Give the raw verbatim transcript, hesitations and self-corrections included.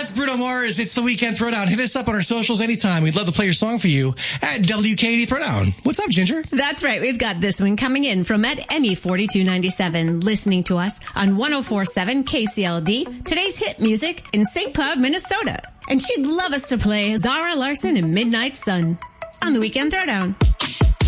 That's Bruno Mars. It's the Weekend Throwdown. Hit us up on our socials anytime. We'd love to play your song for you at W K eighty Throwdown. What's up, Ginger? That's right. We've got this one coming in from at Emmy forty-two ninety-seven, listening to us on one oh four point seven K C L D. Today's hit music in Saint Cloud, Minnesota. And she'd love us to play Zara Larsson and Midnight Sun on the Weekend Throwdown.